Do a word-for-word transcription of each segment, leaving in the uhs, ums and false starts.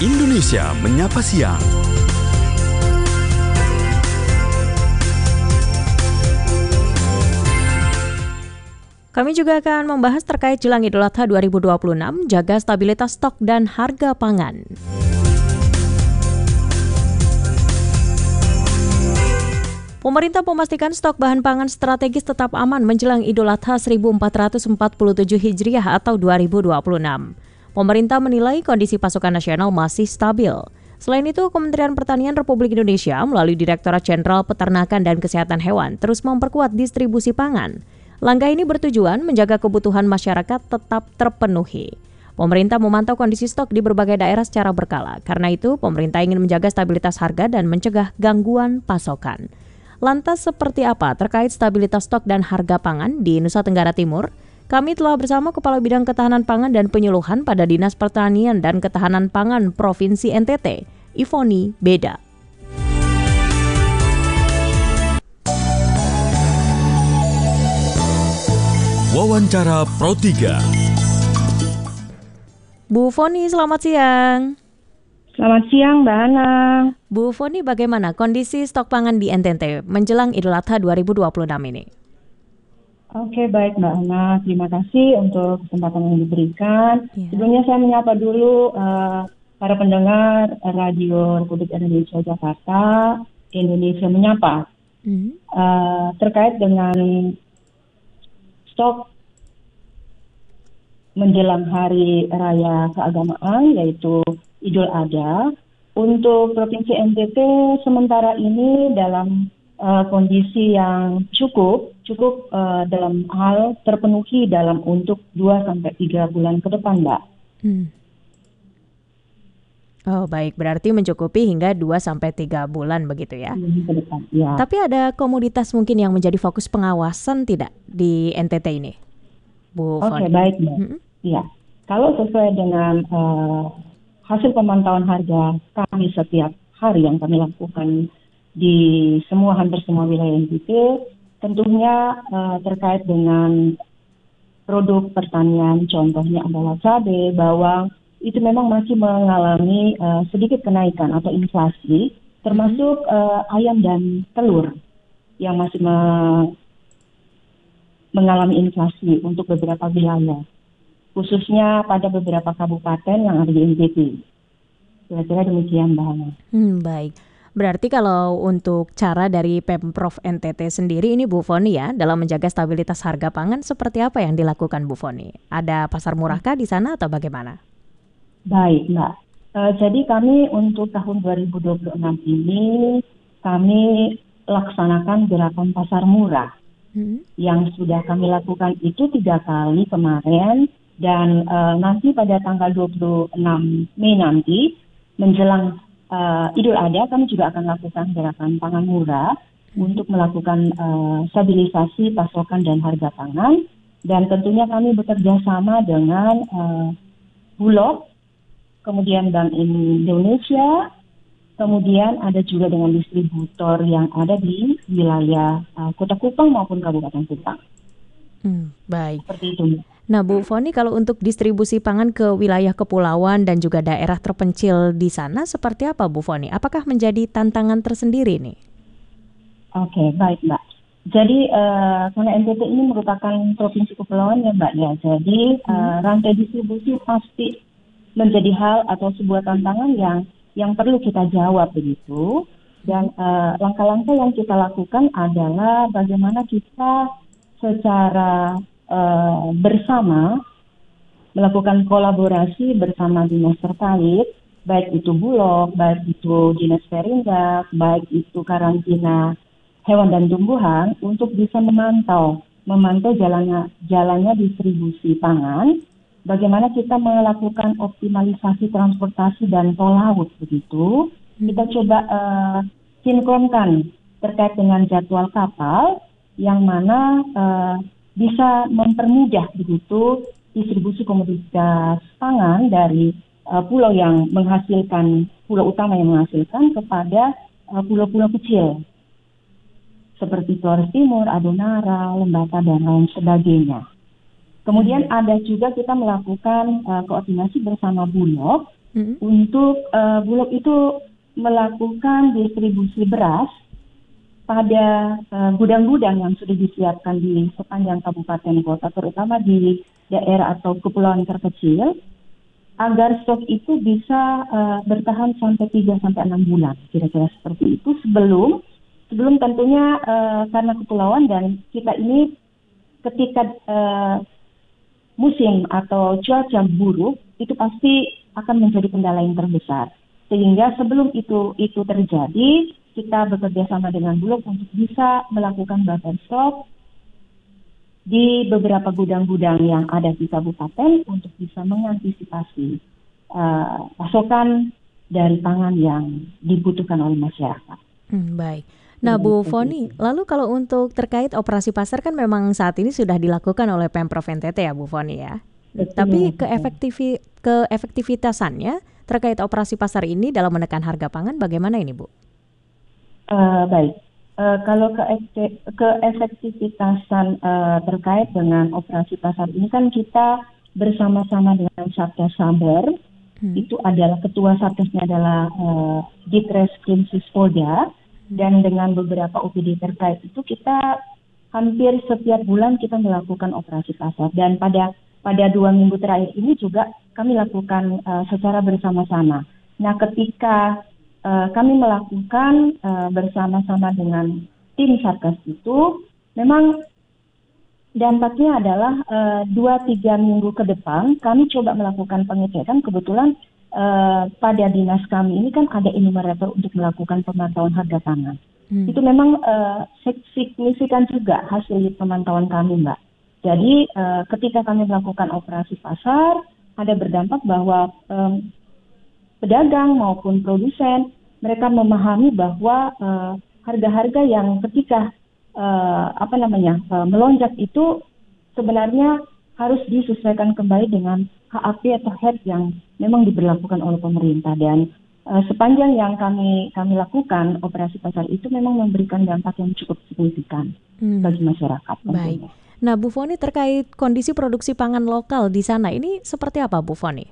Indonesia Menyapa Siang. Kami juga akan membahas terkait jelang Idul Adha dua ribu dua puluh enam, jaga stabilitas stok dan harga pangan. Pemerintah memastikan stok bahan pangan strategis tetap aman menjelang Idul Adha seribu empat ratus empat puluh tujuh Hijriah atau dua ribu dua puluh enam. Pemerintah menilai kondisi pasokan nasional masih stabil. Selain itu, Kementerian Pertanian Republik Indonesia melalui Direktorat Jenderal Peternakan dan Kesehatan Hewan terus memperkuat distribusi pangan. Langkah ini bertujuan menjaga kebutuhan masyarakat tetap terpenuhi. Pemerintah memantau kondisi stok di berbagai daerah secara berkala. Karena itu, pemerintah ingin menjaga stabilitas harga dan mencegah gangguan pasokan. Lantas seperti apa terkait stabilitas stok dan harga pangan di Nusa Tenggara Timur? Kami telah bersama Kepala Bidang Ketahanan Pangan dan Penyuluhan pada Dinas Pertanian dan Ketahanan Pangan Provinsi N T T, Ivoni Beda. Wawancara Pro tiga. Bu Foni, selamat siang. Selamat siang, Mbak Hana. Bu Foni, bagaimana kondisi stok pangan di N T T menjelang Idul Adha dua ribu dua puluh enam ini? Oke, baik Mbak Hana. Terima kasih untuk kesempatan yang diberikan. Ya. Sebelumnya saya menyapa dulu uh, para pendengar Radio Republik Indonesia Jakarta, Indonesia Menyapa. Hmm. Uh, terkait dengan stok menjelang Hari Raya Keagamaan, yaitu Idul Adha, untuk Provinsi N T T sementara ini dalam uh, kondisi yang cukup, cukup uh, dalam hal terpenuhi dalam untuk dua sampai tiga bulan ke depan, Mbak. Hmm. Oh baik, berarti mencukupi hingga dua sampai tiga bulan begitu ya? Hmm, ke depan, ya. Tapi ada komoditas mungkin yang menjadi fokus pengawasan tidak di N T T ini, Bu Foni? Oke, baik Mbak. Hmm? Ya, kalau sesuai dengan uh, hasil pemantauan harga kami setiap hari yang kami lakukan di semua hampir semua wilayah N T T, tentunya uh, terkait dengan produk pertanian, contohnya adalah cabai, bawang, itu memang masih mengalami uh, sedikit kenaikan atau inflasi, termasuk uh, ayam dan telur yang masih me- mengalami inflasi untuk beberapa wilayah, khususnya pada beberapa kabupaten yang ada di N T T. Kira-kira demikian, Mbak Hana. Hmm, baik. Berarti kalau untuk cara dari Pemprov N T T sendiri ini Bu Foni ya, dalam menjaga stabilitas harga pangan seperti apa yang dilakukan Bu Foni? Ada pasar murahkah di sana atau bagaimana? Baik, Mbak. Uh, jadi kami untuk tahun dua ribu dua puluh enam ini kami laksanakan gerakan pasar murah. Hmm. Yang sudah kami lakukan itu tiga kali kemarin. Dan uh, nanti pada tanggal dua puluh enam Mei nanti, menjelang uh, Idul Adha, kami juga akan lakukan gerakan pangan murah hmm. untuk melakukan uh, stabilisasi pasokan dan harga pangan. Dan tentunya kami bekerja sama dengan uh, Bulog, kemudian Bank Indonesia, kemudian ada juga dengan distributor yang ada di wilayah uh, Kota Kupang maupun Kabupaten Kupang. Hmm, baik. Seperti itu. Nah Bu Foni, kalau untuk distribusi pangan ke wilayah kepulauan dan juga daerah terpencil di sana seperti apa Bu Foni? Apakah menjadi tantangan tersendiri nih? Oke, baik Mbak. Jadi uh, karena N T T ini merupakan provinsi kepulauan ya Mbak ya. Jadi hmm. uh, rantai distribusi pasti menjadi hal atau sebuah tantangan yang yang perlu kita jawab begitu. Dan uh, langkah-langkah yang kita lakukan adalah bagaimana kita secara Uh, bersama melakukan kolaborasi bersama dinas terkait, baik itu Bulog, baik itu dinas Perindak, baik itu karantina hewan dan tumbuhan, untuk bisa memantau memantau jalannya jalannya distribusi pangan, bagaimana kita melakukan optimalisasi transportasi dan tol laut begitu. Kita coba uh, sinkronkan terkait dengan jadwal kapal yang mana uh, bisa mempermudah begitu distribusi komoditas pangan dari uh, pulau yang menghasilkan, pulau utama yang menghasilkan kepada uh, pulau-pulau kecil seperti Flores Timur, Adonara, Lembata, dan lain sebagainya. Kemudian ada juga kita melakukan uh, koordinasi bersama Bulog Mm-mm. untuk uh, Bulog itu melakukan distribusi beras pada uh, gudang-gudang yang sudah disiapkan di sepanjang kabupaten kota, terutama di daerah atau kepulauan terkecil, agar stok itu bisa uh, bertahan sampai tiga sampai enam bulan, kira-kira seperti itu, sebelum sebelum tentunya uh, karena kepulauan dan kita ini ketika uh, musim atau cuaca buruk itu pasti akan menjadi kendala yang terbesar. Sehingga sebelum itu itu terjadi, kita bekerja sama dengan Bulog untuk bisa melakukan buffer stok di beberapa gudang-gudang yang ada di kabupaten untuk bisa mengantisipasi uh, pasokan dari pangan yang dibutuhkan oleh masyarakat. Hmm, baik. Nah, Bu Foni, lalu kalau untuk terkait operasi pasar kan memang saat ini sudah dilakukan oleh Pemprov N T T ya, Bu Foni ya. Betul, Tapi betul. keefektivi, keefektivitasannya terkait operasi pasar ini dalam menekan harga pangan bagaimana ini, Bu? Uh, baik. Uh, kalau ke- keefektivitasan uh, terkait dengan operasi pasar ini kan kita bersama-sama dengan Satgas Saber, hmm. itu adalah ketua Satgasnya adalah uh, Ditreskrim Polda, hmm. dan dengan beberapa O P D terkait itu kita hampir setiap bulan kita melakukan operasi pasar, dan pada pada dua minggu terakhir ini juga kami lakukan uh, secara bersama-sama. Nah, ketika Uh, kami melakukan uh, bersama-sama dengan tim Satgas itu, memang dampaknya adalah dua tiga minggu ke depan kami coba melakukan pengecekan. Kebetulan uh, pada dinas kami ini kan ada enumerator untuk melakukan pemantauan harga pangan. Hmm. Itu memang uh, signifikan juga hasil pemantauan kami, Mbak. Jadi uh, ketika kami melakukan operasi pasar, ada berdampak bahwa um, pedagang maupun produsen, mereka memahami bahwa uh, harga-harga yang ketika uh, apa namanya uh, melonjak itu sebenarnya harus disesuaikan kembali dengan H A P atau H E D yang memang diberlakukan oleh pemerintah. Dan uh, sepanjang yang kami kami lakukan operasi pasar itu memang memberikan dampak yang cukup signifikan hmm. bagi masyarakat. Baik. Tentunya. Nah, Bu Foni, terkait kondisi produksi pangan lokal di sana ini seperti apa, Bu Foni?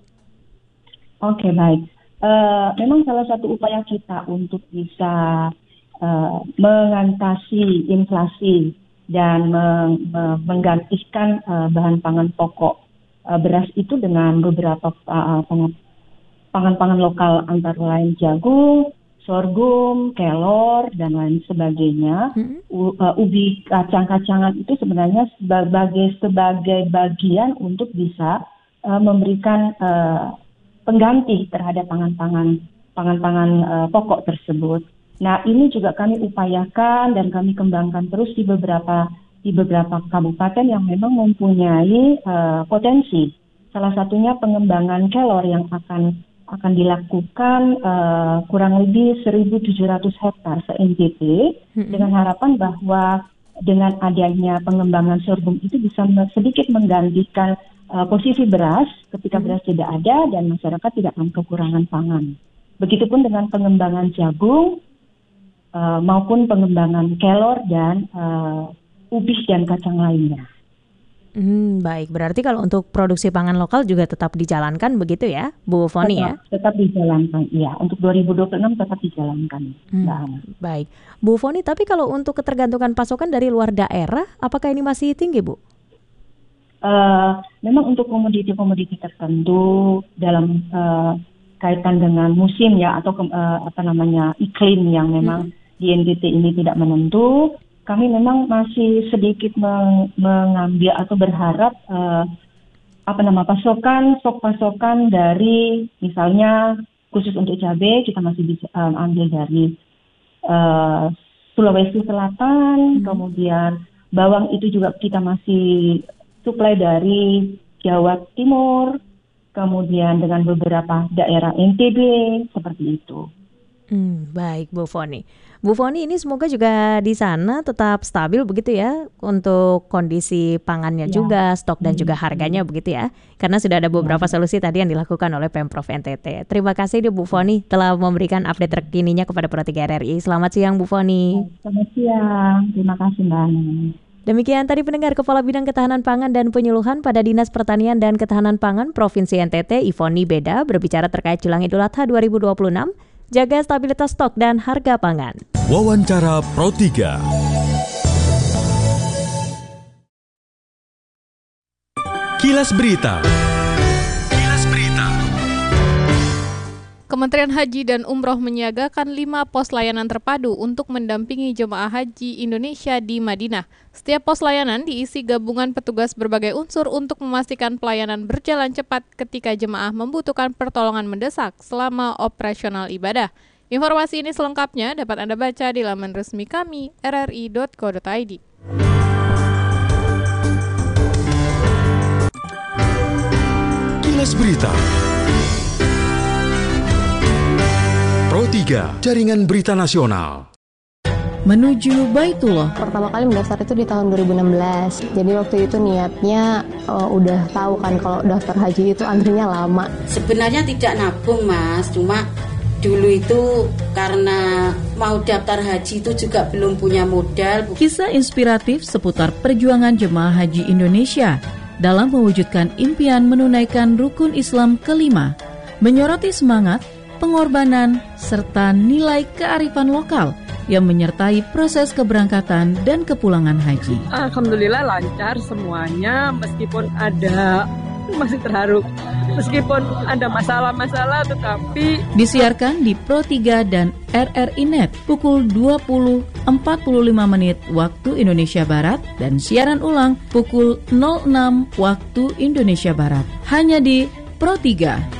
Oke, okay, baik. Uh, memang salah satu upaya kita untuk bisa uh, mengatasi inflasi dan meng, uh, menggantikan uh, bahan pangan pokok uh, beras itu dengan beberapa uh, pangan-pangan lokal antara lain jagung, sorghum, kelor, dan lain sebagainya. Mm-hmm. U, uh, ubi kacang-kacangan itu sebenarnya sebagai sebagai bagian untuk bisa uh, memberikan uh, pengganti terhadap pangan-pangan pangan-pangan uh, pokok tersebut. Nah, ini juga kami upayakan dan kami kembangkan terus di beberapa di beberapa kabupaten yang memang mempunyai uh, potensi. Salah satunya pengembangan kelor yang akan akan dilakukan uh, kurang lebih seribu tujuh ratus hektar se-N T T, mm-hmm. dengan harapan bahwa dengan adanya pengembangan sorghum itu bisa sedikit menggantikan Uh, posisi beras ketika beras hmm. tidak ada dan masyarakat tidak akan kekurangan pangan. Begitupun dengan pengembangan jagung uh, maupun pengembangan kelor dan uh, ubi dan kacang lainnya. Hmm, baik, berarti kalau untuk produksi pangan lokal juga tetap dijalankan begitu ya, Bu Foni ya? Tetap dijalankan, iya. Untuk dua ribu dua puluh enam tetap dijalankan. Hmm, baik, Bu Foni. Tapi kalau untuk ketergantungan pasokan dari luar daerah, apakah ini masih tinggi, Bu? Uh, memang untuk komoditi-komoditi tertentu dalam uh, kaitan dengan musim ya atau uh, apa namanya iklim yang memang hmm. di N T T ini tidak menentu, kami memang masih sedikit meng- mengambil atau berharap uh, apa nama pasokan stok pasokan dari misalnya khusus untuk cabai kita masih bisa uh, ambil dari uh, Sulawesi Selatan, hmm. kemudian bawang itu juga kita masih suplai dari Jawa Timur, kemudian dengan beberapa daerah N T B, seperti itu. Hmm, baik, Bu Foni. Bu Foni, ini semoga juga di sana tetap stabil begitu ya untuk kondisi pangannya ya. Juga, stok dan hmm. juga harganya hmm. begitu ya. Karena sudah ada beberapa ya. Solusi tadi yang dilakukan oleh Pemprov N T T. Terima kasih Bu Foni telah memberikan update terkininya kepada Pro tiga R R I. Selamat siang, Bu Foni. Selamat siang, terima kasih Mbak. Demikian tadi pendengar Kepala Bidang Ketahanan Pangan dan Penyuluhan pada Dinas Pertanian dan Ketahanan Pangan Provinsi N T T, Ivoni Beda, berbicara terkait jelang Idul Adha dua ribu dua puluh enam, jaga stabilitas stok dan harga pangan. Wawancara Pro tiga. Kilas Berita. Kilas Berita. Kementerian Haji dan Umroh menyiagakan lima pos layanan terpadu untuk mendampingi jemaah haji Indonesia di Madinah. Setiap pos layanan diisi gabungan petugas berbagai unsur untuk memastikan pelayanan berjalan cepat ketika jemaah membutuhkan pertolongan mendesak selama operasional ibadah. Informasi ini selengkapnya dapat Anda baca di laman resmi kami r r i dot co dot i d. Kilas Berita. Pro tiga, Jaringan Berita Nasional. Menuju Baitullah. Pertama kali mendaftar itu di tahun dua ribu enam belas. Jadi waktu itu niatnya uh, udah tahu kan kalau daftar haji itu antrinya lama. Sebenarnya tidak nabung, Mas, cuma dulu itu karena mau daftar haji itu juga belum punya modal. Kisah inspiratif seputar perjuangan jemaah haji Indonesia dalam mewujudkan impian menunaikan rukun Islam kelima, menyoroti semangat, pengorbanan, serta nilai kearifan lokal yang menyertai proses keberangkatan dan kepulangan haji. Alhamdulillah lancar semuanya, meskipun ada, masih terharu, meskipun ada masalah-masalah tetapi... Disiarkan di Pro tiga dan R R I Net pukul dua puluh empat puluh lima menit waktu Indonesia Barat dan siaran ulang pukul nol enam waktu Indonesia Barat. Hanya di Pro tiga.